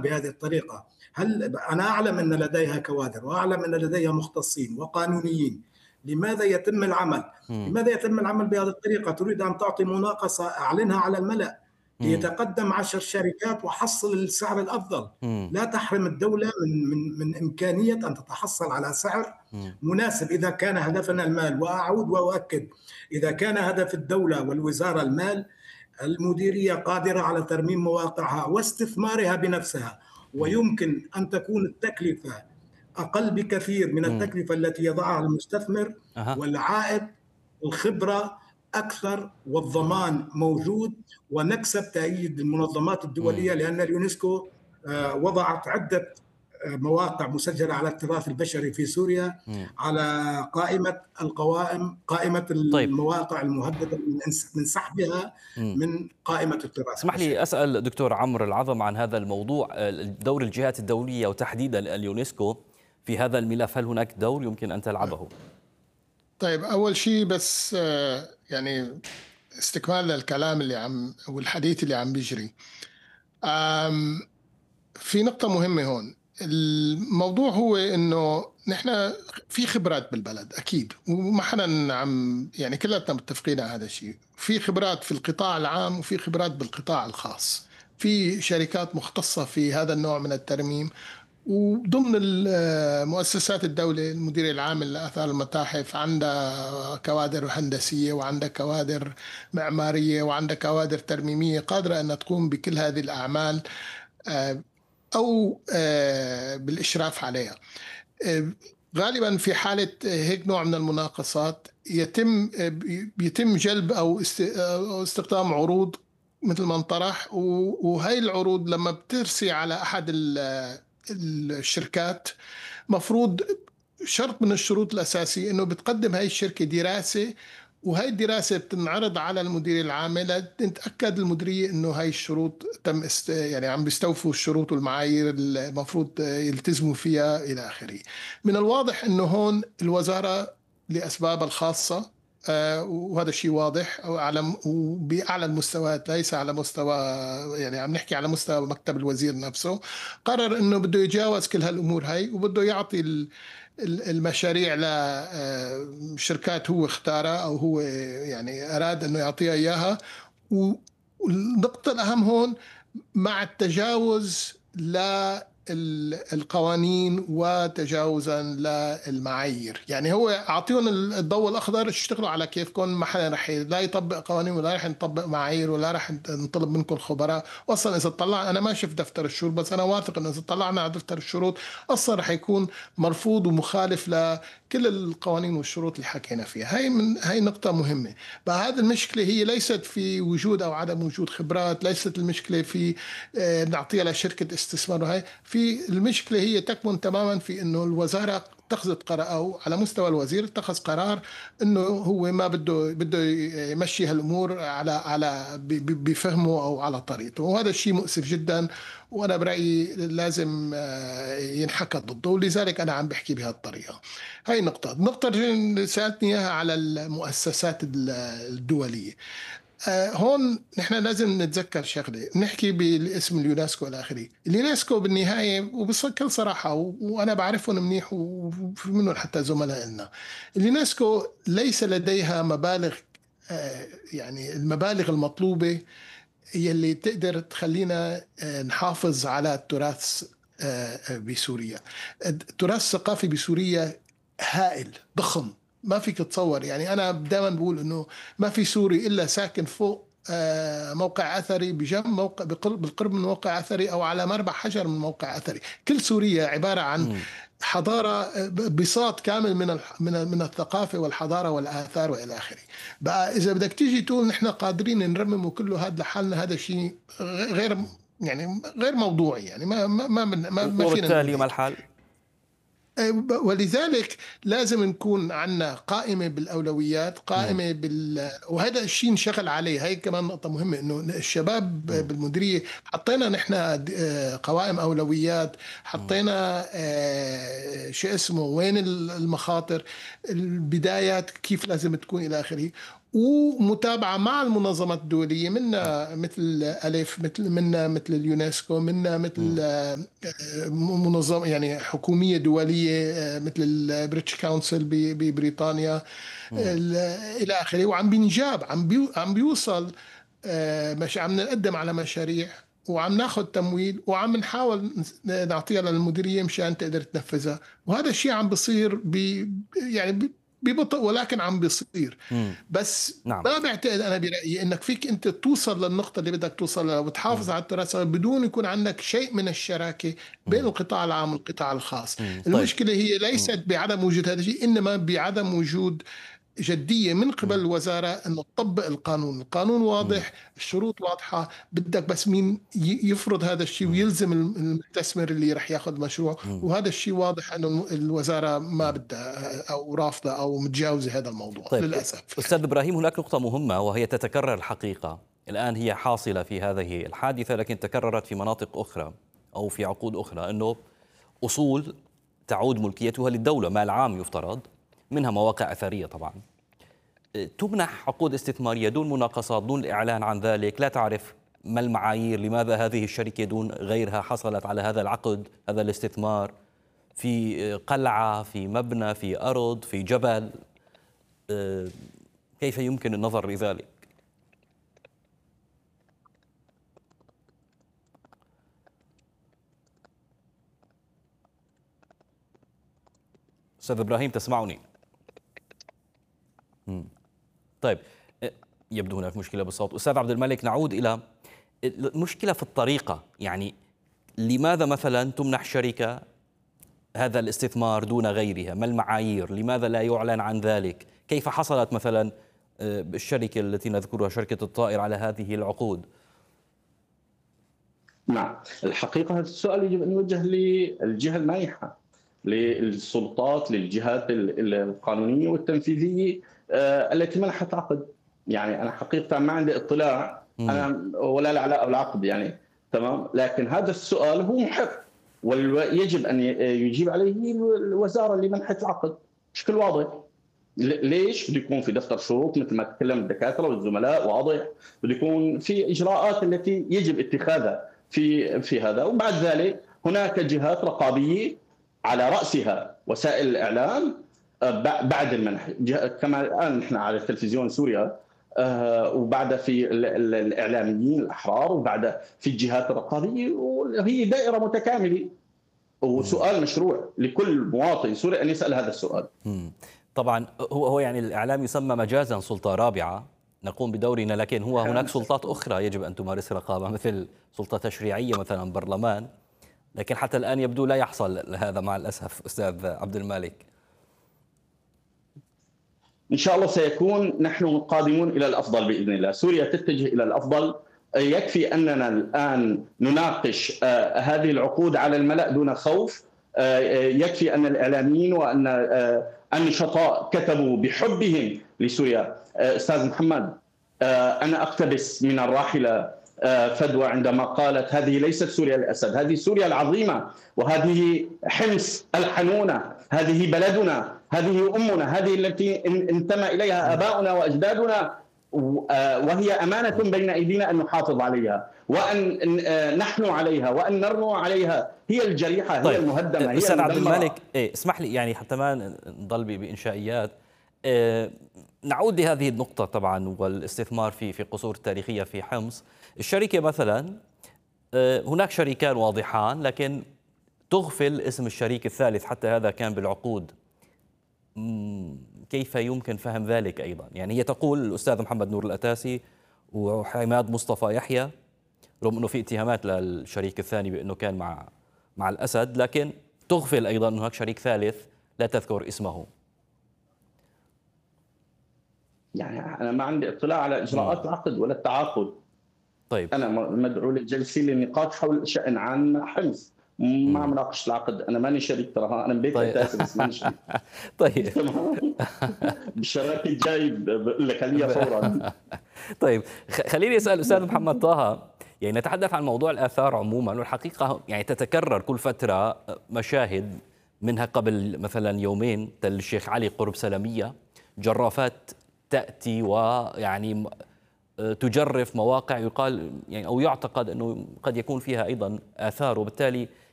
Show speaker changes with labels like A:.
A: بهذه الطريقة. هل أنا أعلم أن لديها كوادر وأعلم أن لديها مختصين وقانونيين، لماذا يتم العمل؟
B: مم.
A: لماذا يتم العمل بهذه الطريقة؟ تريد أن تعطي مناقصة، أعلنها على الملأ،
B: مم.
A: ليتقدم 10 شركات وحصل السعر الأفضل.
B: مم.
A: لا تحرم الدولة من إمكانية أن تتحصل على سعر
B: مم.
A: مناسب إذا كان هدفنا المال. وأعود وأؤكد، إذا كان هدف الدولة والوزارة المال، المديرية قادرة على ترميم مواقعها واستثمارها بنفسها،
B: مم.
A: ويمكن أن تكون التكلفة أقل بكثير من
B: مم.
A: التكلفة التي يضعها المستثمر،
B: أها.
A: والعائد، الخبرة أكثر، والضمان موجود، ونكسب تأييد المنظمات الدولية.
B: مم.
A: لأن اليونسكو وضعت عدة مواقع مسجلة على التراث البشري في سوريا
B: مم.
A: على قائمة
B: طيب.
A: المواقع المهددة من سحبها
B: مم.
A: من قائمة التراث
B: اسمح لي
A: البشري.
B: أسأل دكتور عمرو العظم عن هذا الموضوع، دور الجهات الدولية وتحديدا اليونسكو في هذا الملف. هل هناك دور يمكن أن تلعبه؟
C: طيب، أول شيء بس يعني استكمال للكلام اللي والحديث اللي عم بيجري. في نقطة مهمة هون. الموضوع هو إنه نحن في خبرات بالبلد أكيد، وما حدا يعني كلنا متفقين على هذا الشيء. في خبرات في القطاع العام وفي خبرات بالقطاع الخاص. في شركات مختصة في هذا النوع من الترميم، وضمن مؤسسات الدولة المدير العام لآثار المتاحف عندها كوادر هندسية، وعندها كوادر معمارية، وعندها كوادر ترميمية قادرة أن تقوم بكل هذه الأعمال أو بالإشراف عليها. غالبا في حالة هيك نوع من المناقصات يتم جلب أو استخدام عروض مثل ما انطرح، وهي العروض لما بترسي على أحد الشركات، مفروض شرط من الشروط الأساسية أنه بتقدم هاي الشركة دراسة، وهي الدراسة بتنعرض على المدير العام لتتأكد المديرية أنه هاي الشروط يعني عم بيستوفوا الشروط والمعايير المفروض يلتزموا فيها إلى آخره. من الواضح أنه هون الوزارة لأسبابها الخاصة، وهذا الشيء واضح وبأعلى المستويات، ليس على مستوى، يعني عم نحكي على مستوى مكتب الوزير نفسه، قرر انه بده يتجاوز كل هالامور هاي، وبده يعطي المشاريع لشركات هو اختارها او هو يعني اراد انه يعطيها اياها. والنقطة الاهم هون مع التجاوز للقوانين وتجاوزا للمعايير. يعني هو أعطيهم الضوء الأخضر، اشتغلوا على كيفكم، ما حدا رح لا يطبق قوانين ولا رح نطبق معايير ولا رح نطلب منكم خبراء. أصلا إذا طلع، أنا ما شفت دفتر الشروط، بس أنا واثق إنه إذا طلعنا على دفتر الشروط أصلا رح يكون مرفوض ومخالف لكل القوانين والشروط اللي حكينا فيها. هاي نقطة مهمة. بقى هذه المشكلة هي ليست في وجود أو عدم وجود خبرات، ليست المشكلة في نعطيها لشركة استثمار، وهي في المشكلة هي تكمن تماما في انه الوزارة اتخذت قرار، او على مستوى الوزير اتخذ قرار انه هو ما بده يمشي هالامور على بفهمه او على طريقته، وهذا الشيء مؤسف جدا، وانا برأيي لازم ينحكى ضده، ولذلك انا عم بحكي بهالطريقة. هاي النقطة اللي سألتني اياها على المؤسسات الدولية. هون نحن لازم نتذكر شغله، نحكي بالاسم اليونسكو الى اخره. اليونسكو بالنهايه وبكل صراحه، وانا بعرفهم منيح وفي منهم حتى زملاء لنا، اليونسكو ليس لديها مبالغ، يعني المبالغ المطلوبه هي اللي تقدر تخلينا نحافظ على التراث بسوريا. التراث الثقافي بسوريا هائل ضخم، ما فيك تتصور. يعني أنا دائما بقول إنه ما في سوري إلا ساكن فوق موقع أثري، بجنب موقع بالقرب من موقع أثري، أو على مربع حجر من موقع أثري. كل سوريا عبارة عن حضارة، بساط كامل من الثقافة والحضارة والآثار وإلى آخره. بقى إذا بدك تيجي تقول نحن قادرين نرمم كله هذا لحالنا، هذا شيء غير، يعني غير موضوعي. يعني ما فينا نقول
B: وبالتالي ما
C: هيك.
B: الحال؟
C: ولذلك لازم نكون عندنا قائمة بالأولويات، قائمة وهذا الشيء نشغل عليه. هاي كمان نقطة مهمة، إنه الشباب بالمديرية حطينا نحن قوائم أولويات، حطينا شو اسمه، وين المخاطر، البدايات كيف لازم تكون إلى آخره. ومتابعة مع المنظمات الدولية، منا مثل ألف، مثل اليونسكو، منا مثل منظمة يعني حكومية دولية مثل البريتش كونسل ببريطانيا إلى آخره. وعم بينجاب، عم بيوصل، مش عم نقدم على مشاريع وعم ناخذ تمويل وعم نحاول نعطيها للمديرية مشان تقدر تنفذها. وهذا الشيء عم بيصير يعني ببطء، ولكن عم بيصير. بس
B: نعم.
C: ما بعتقد أنا برأيي إنك فيك أنت توصل للنقطة اللي بدك توصل لها وتحافظ على التراث بدون يكون عندك شيء من الشراكة بين القطاع العام والقطاع الخاص.
B: طيب.
C: المشكلة هي ليست بعدم وجود هذا الشيء، إنما بعدم وجود جدية من قبل الوزارة أنه تطبق القانون. القانون واضح، الشروط واضحة، بدك بس مين يفرض هذا الشيء ويلزم المستثمر اللي رح ياخذ مشروع. وهذا الشيء واضح أنه الوزارة ما بدها أو رافضة أو متجاوزة هذا الموضوع.
B: طيب.
C: للأسف.
B: أستاذ إبراهيم، هناك نقطة مهمة وهي تتكرر الحقيقة الآن، هي حاصلة في هذه الحادثة لكن تكررت في مناطق أخرى أو في عقود أخرى، أنه أصول تعود ملكيتها للدولة، مال عام يفترض، منها مواقع أثرية طبعا، تمنح عقود استثمارية دون مناقصات، دون الإعلان عن ذلك، لا تعرف ما المعايير، لماذا هذه الشركة دون غيرها حصلت على هذا العقد، هذا الاستثمار في قلعة، في مبنى، في أرض، في جبل. كيف يمكن النظر لذلك؟ أستاذ إبراهيم تسمعني؟ طيب، يبدو هناك مشكلة بالصوت. أستاذ عبد الملك، نعود إلى المشكلة في الطريقة. يعني لماذا مثلا تمنح شركة هذا الاستثمار دون غيرها؟ ما المعايير؟ لماذا لا يعلن عن ذلك؟ كيف حصلت مثلا الشركة التي نذكرها شركة الطائر على هذه العقود؟
D: نعم، الحقيقة هذا السؤال يجب أن يوجه للجهة المانحة، للسلطات، للجهات القانونية والتنفيذية التي منحت عقد. يعني أنا حقيقة ما عندي اطلاع أنا ولا العلاء بالعقد يعني، تمام، لكن هذا السؤال هو محق ويجب أن يجيب عليه الوزارة اللي منحت العقد بشكل واضح. ليش؟ بده يكون في دفتر شروط مثل ما تكلم الدكاترة والزملاء واضح، بده يكون في إجراءات التي يجب اتخاذها في هذا. وبعد ذلك هناك جهات رقابية على رأسها وسائل الإعلام بعد المنح، كما الآن نحن على التلفزيون سوريا، وبعد في الإعلاميين الأحرار، وبعد في الجهات الرقابية، وهي دائرة متكاملة وسؤال مشروع لكل مواطن سوري أن يسأل هذا السؤال.
B: طبعا هو يعني الإعلام يسمى مجازا سلطة رابعة، نقوم بدورنا، لكن هناك سلطات أخرى يجب أن تمارس رقابة، مثل سلطة تشريعية مثلا برلمان، لكن حتى الآن يبدو لا يحصل هذا مع الأسف. أستاذ عبد المالك،
D: إن شاء الله سيكون، نحن قادمون إلى الأفضل بإذن الله. سوريا تتجه إلى الأفضل. يكفي أننا الآن نناقش هذه العقود على الملأ دون خوف. يكفي أن الإعلاميين وأن النشطاء كتبوا بحبهم لسوريا. أستاذ محمد، أنا أقتبس من الراحلة فدوى عندما قالت: هذه ليست سوريا الأسد، هذه سوريا العظيمة، وهذه حمص الحنونة، هذه بلدنا، هذه أمنا، هذه التي انتمى إليها آباؤنا وأجدادنا، وهي أمانة بين أيدينا أن نحافظ عليها وأن نحن عليها وأن نرنو عليها. هي الجريحة، هي المهدمة، هي
B: أستاذ عبد المالك، اسمح لي يعني حتى ما نضل بإنشائيات، نعود لهذه النقطة طبعا، والاستثمار في قصور تاريخية في حمص. الشركة مثلا، هناك شريكان واضحان لكن تغفل اسم الشريك الثالث، حتى هذا كان بالعقود. كيف يمكن فهم ذلك أيضا؟ يعني هي تقول الأستاذ محمد نور الأتاسي وحماد مصطفى يحيى، رغم أنه في اتهامات للشريك الثاني بأنه كان مع الأسد، لكن تغفل أيضا أنه هناك شريك ثالث لا تذكر اسمه.
D: يعني أنا ما عندي اطلاع على إجراءات العقد ولا التعاقد.
B: طيب،
D: أنا مدعو للجلسة للنقاش حول شأن عن حمص، ما مناقش العقد. أنا ماني شريك، ترى أنا بيت أساسي بس ماني شريك.
B: طيب
D: بالشراكة الجاي بقول لك عليها فورا.
B: طيب، خليني أسأل الأستاذ محمد طه، يعني نتحدث عن موضوع الآثار عموما، والحقيقة يعني تتكرر كل فترة مشاهد، منها قبل مثلا يومين تل الشيخ علي قرب سلمية، جرافات تأتي ويعني تجرف مواقع يقال يعني أو يعتقد أنه قد يكون فيها أيضا آثار، وبالتالي